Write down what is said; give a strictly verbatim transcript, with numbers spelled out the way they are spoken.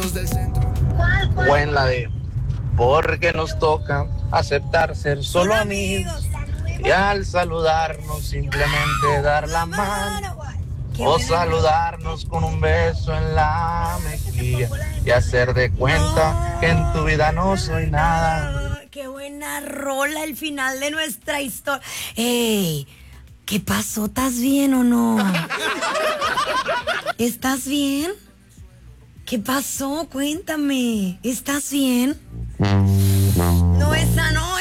O en la de porque nos toca aceptar ser solo amigos y al saludarnos simplemente dar la mano o saludarnos con un beso en la mejilla y hacer de cuenta que en tu vida no soy nada. Qué buena rola el final de nuestra historia. Ey, ¿qué pasó? ¿Estás bien o no? ¿Estás bien? ¿Qué pasó? Cuéntame. ¿Estás bien? No, esa no.